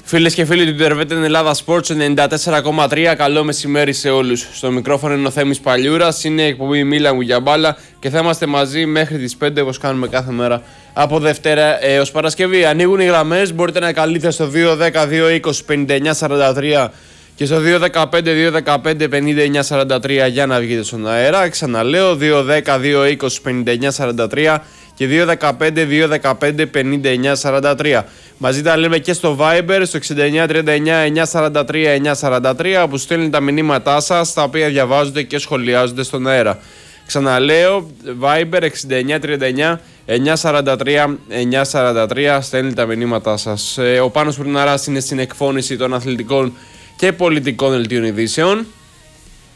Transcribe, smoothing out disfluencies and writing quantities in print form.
Φίλες και φίλοι του Ιντερβέτεν Ελλάδα Sports 94,3, καλό μεσημέρι σε όλους. Στο μικρόφωνο είναι ο Θέμης Παλιούρας, είναι η εκπομπή Μίλα μου για μπάλα και θα είμαστε μαζί μέχρι τις 5 όπως κάνουμε κάθε μέρα από Δευτέρα έως Παρασκευή. Ανοίγουν οι γραμμές, μπορείτε να καλείτε στο 2-10-2-20-59-43 και στο 2-15-2-15-59-43 για να βγείτε στον αέρα. Ξαναλέω 2-10-2-20-59-43 και 2-15-2-15-59-43. Μαζί τα λέμε και στο Viber στο 6939-943-943 που στέλνουν τα μηνύματά σας, τα οποία διαβάζονται και σχολιάζονται στον αέρα. Ξαναλέω, Viber 6939-943-943, στέλνει τα μηνύματά σας. Ο Πάνος Πουρναράς είναι στην εκφώνηση των αθλητικών και πολιτικών δελτίων ειδήσεων.